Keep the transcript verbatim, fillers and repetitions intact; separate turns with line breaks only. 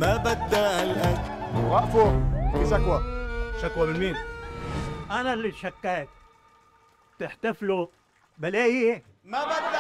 ما بدها هالقد.
وقفوا، في شكوى.
شكوى من مين؟
انا اللي شكيت. تحتفلوا بلاقي
ما بدها